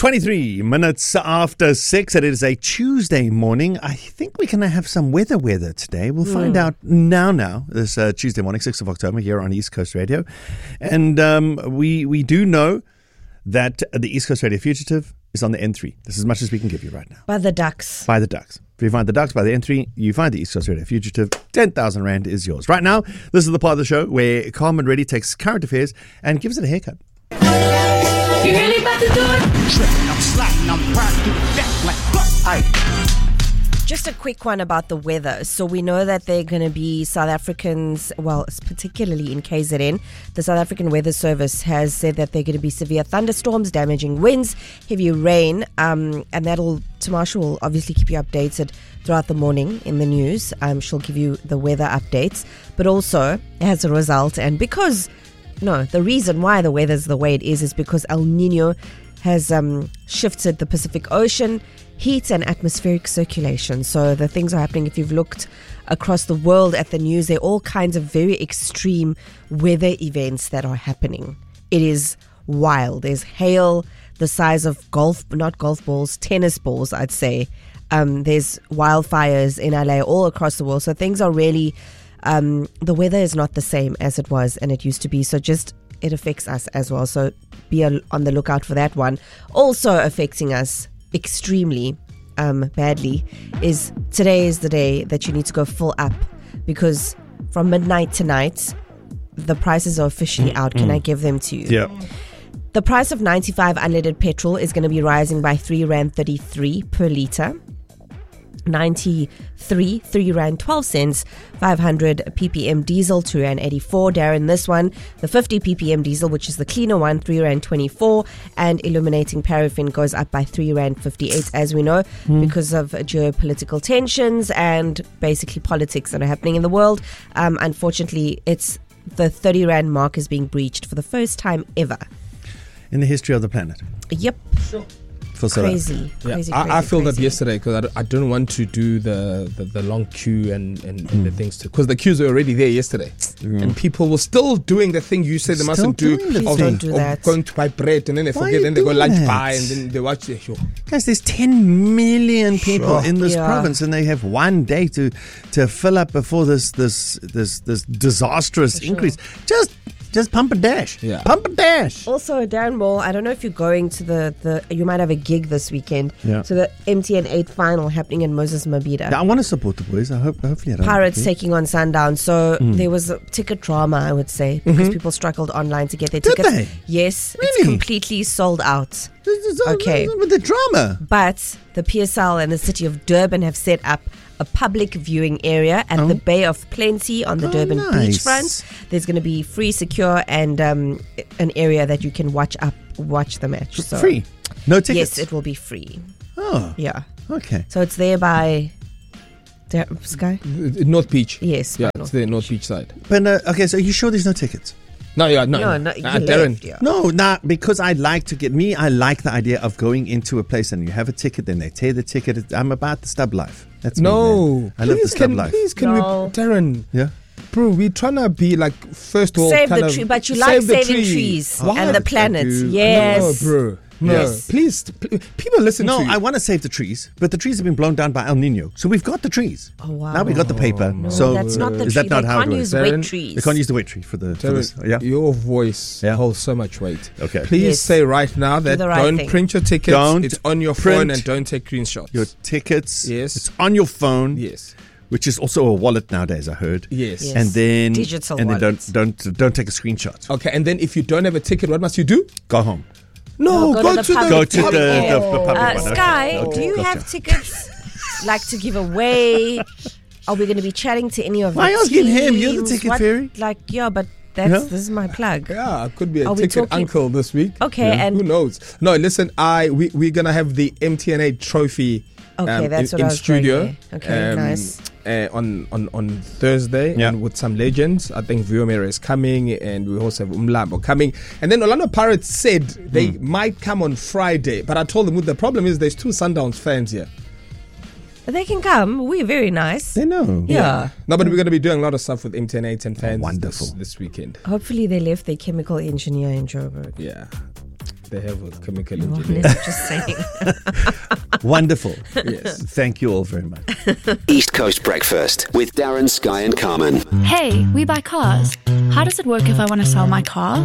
23 minutes after 6, and it is a Tuesday morning. I think we're going to have some weather today. We'll find out now, this Tuesday morning, 6th of October, here on East Coast Radio. And we do know that the East Coast Radio Fugitive is on the N3. This is as much as we can give you right now. By the ducks. By the ducks. If you find the ducks by the N3, you find the East Coast Radio Fugitive. 10,000 Rand is yours. Right now, this is the part of the show where Carmen Reddy takes current affairs and gives it a haircut. You really about to do it? Tripping, I'm sliding, I'm riding through the deck like, Just a quick one about the weather. So we know that there are going to be South Africans, well, particularly in KZN, the South African Weather Service has said that there are going to be severe thunderstorms, damaging winds, heavy rain, and Tamasha will obviously keep you updated throughout the morning in the news. She'll give you the weather updates, but also as a result, and because the reason why the weather's the way it is because El Nino has shifted the Pacific Ocean, heat and atmospheric circulation. So the things are happening. If you've looked across the world at the news, there are all kinds of very extreme weather events that are happening. It is wild. There's hail the size of tennis balls, I'd say. There's wildfires in LA all across the world. So things are really... the weather is not the same as it was and it used to be, so it affects us as well, so be on the lookout for that one. Also affecting us extremely badly is today is the day that you need to go full up, because from midnight tonight the prices are officially out. Can I give them to you? Yeah. The price of 95 unleaded petrol is going to be rising by 3.33 per litre. 93, 3 Rand 12 cents, 500 ppm diesel, 2 Rand 84. Darren, this one, the 50 ppm diesel, which is the cleaner one, 3 Rand 24, and illuminating paraffin goes up by 3 Rand 58, as we know, because of geopolitical tensions and basically politics that are happening in the world. Unfortunately, it's the 30 Rand mark is being breached for the first time ever In the history of the planet. Yep. Sure. Crazy. I feel that yesterday because I don't want to do the long queue and the things too, because the queues were already there yesterday and people were still doing the thing you said they mustn't do. Don't do that. Going to buy bread and then they forget, then they go lunch buy and then they watch the show. Guys, there's 10 million people in this province and they have one day to fill up before this disastrous increase. Just pump and dash. Yeah. Pump and dash. Also, Darren Ball, I don't know if you're going to you might have a gig this weekend. Yeah. So the MTN 8 final happening in Moses Mabhida. Yeah, I want to support the boys. Hopefully I don't. Pirates taking on Sundown. So there was a ticket drama, I would say, because people struggled online to get their tickets. Did they? Yes. Really? It's completely sold out. Okay. With the drama. But the PSL and the city of Durban have set up a public viewing area at the Bay of Plenty on the Durban beachfront. There's going to be free, secure, and an area that you can watch the match. So, free? No tickets? Yes, it will be free. Oh. Yeah. Okay. So it's there by Sky? North Beach. Yes. Yeah, it's the North Beach side. But okay, so are you sure there's no tickets? No, Darren. yeah. No, because I like the idea of going into a place and you have a ticket, then they tear the ticket. I'm about the stub life. That's me, man. I love the stub life. Please, can we, Darren? Yeah. Bro, we're trying to be like first world save kind the of tree, but you like saving trees and the planet. Yes. No, bro. No, Yes. please, people listen to you. No, I want to save the trees, but the trees have been blown down by El Nino. So we've got the trees. Oh, wow. Now we got the paper. No, so that's not the is tree. that not they how can't it use works? wet trees. They can't use the wet tree for this. Yeah. Your voice holds so much weight. Okay. Please say right now that don't thing. print your tickets. It's on your phone and don't take screenshots. Your tickets. Yes. It's on your phone. Yes. Which is also a wallet nowadays, I heard. Yes. And then digital and wallet. then don't take a screenshot. Okay, and then if you don't have a ticket, what must you do? Go home. No, go to the public one. Sky, Okay. do you have tickets like to give away? Are we going to be chatting to any of Why the asking him? teams? You're the ticket fairy. But this is my plug. Yeah, I could be a Are we ticket talking- uncle this week. Okay, and who knows? No, listen, we're gonna have the MTN8 trophy. Okay, that's what in I was studio. going there. Okay, nice. On Thursday, and with some legends. I think Viomera is coming, and we also have Umlambo coming. And then Orlando Pirates said they might come on Friday, but I told them the problem is there's 2 Sundowns fans here. They can come. We're very nice. They know. Yeah. No, but we're going to be doing a lot of stuff with MTN8 and fans wonderful. this weekend. Hopefully they left their chemical engineer in Joburg. Yeah. they have with chemical engineering. Just saying. Wonderful. Yes. Thank you all very much. East Coast Breakfast with Darren, Sky and Carmen. Hey, we buy cars. How does it work if I want to sell my car?